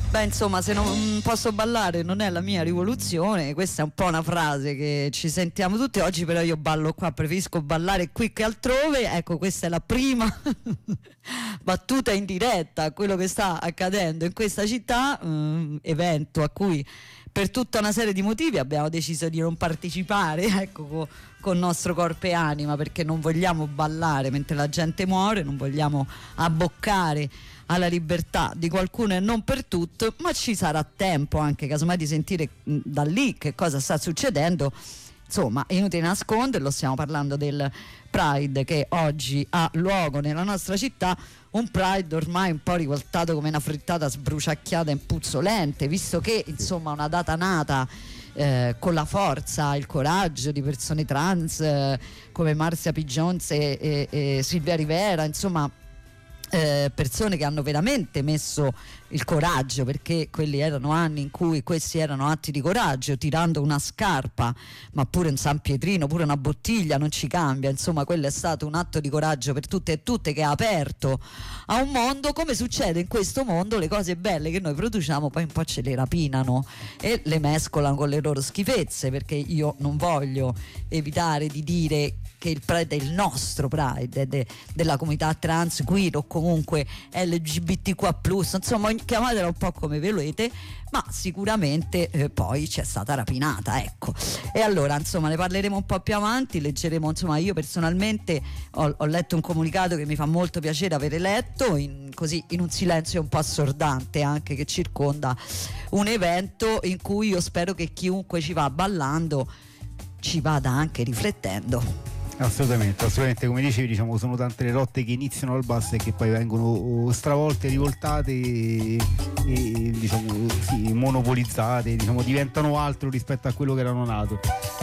Beh, insomma, se non posso ballare non è la mia rivoluzione, questa è un po' una frase che ci sentiamo tutti. Oggi però io ballo qua, preferisco ballare qui che altrove. Ecco, questa è la prima battuta in diretta a quello che sta accadendo in questa città, evento a cui per tutta una serie di motivi abbiamo deciso di non partecipare, ecco, con nostro corpo e anima, perché non vogliamo ballare mentre la gente muore, non vogliamo abboccare alla libertà di qualcuno e non per tutto, ma ci sarà tempo anche casomai di sentire da lì che cosa sta succedendo. Insomma, è inutile nasconderlo, stiamo parlando del Pride che oggi ha luogo nella nostra città, un Pride ormai un po' rivoltato come una frittata sbruciacchiata e puzzolente, visto che insomma una data nata con la forza, il coraggio di persone trans come Marzia P. Jones e Silvia Rivera, insomma persone che hanno veramente messo il coraggio, perché quelli erano anni in cui questi erano atti di coraggio, tirando una scarpa, ma pure un San Pietrino, pure una bottiglia non ci cambia, insomma quello è stato un atto di coraggio per tutte e tutte che ha aperto a un mondo. Come succede in questo mondo, le cose belle che noi produciamo poi un po' ce le rapinano e le mescolano con le loro schifezze, perché io non voglio evitare di dire che il Pride è il nostro Pride, è della comunità trans, queer o comunque LGBTQA+, insomma chiamatela un po' come volete, ma sicuramente poi c'è stata rapinata, ecco. E allora insomma ne parleremo un po' più avanti, leggeremo, insomma io personalmente ho letto un comunicato che mi fa molto piacere avere letto, così in un silenzio un po' assordante anche che circonda un evento in cui io spero che chiunque ci va ballando ci vada anche riflettendo. Assolutamente, come dicevi, diciamo, sono tante le lotte che iniziano al basso e che poi vengono stravolte, rivoltate e diciamo sì, monopolizzate, diciamo, diventano altro rispetto a quello che erano nato.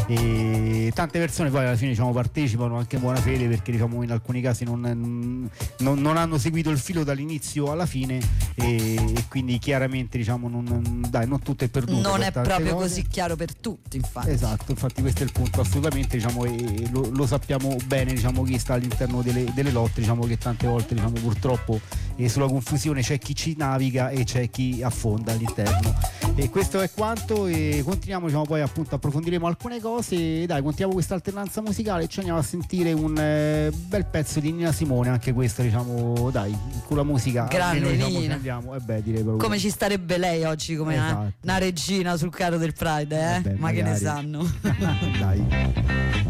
E tante persone poi alla fine, diciamo, partecipano anche in buona fede, perché diciamo in alcuni casi non hanno seguito il filo dall'inizio alla fine e quindi chiaramente, diciamo, non tutto è perduto. Non è proprio cose così chiaro per tutti, infatti. Esatto, infatti questo è il punto, assolutamente, diciamo, e lo sappiamo bene, diciamo, chi sta all'interno delle lotte, diciamo che tante volte, diciamo, purtroppo sulla confusione c'è chi ci naviga e c'è chi affonda all'interno. E questo è quanto, e continuiamo, diciamo, poi appunto approfondiremo alcune cose. Dai, continuiamo questa alternanza musicale, ci andiamo a sentire un bel pezzo di Nina Simone, anche questo, diciamo, dai, con la musica grande almeno, Nina, diciamo, direi proprio come ci starebbe lei oggi come esatto. una regina sul carro del Pride, ma magari. Che ne sanno. Dai.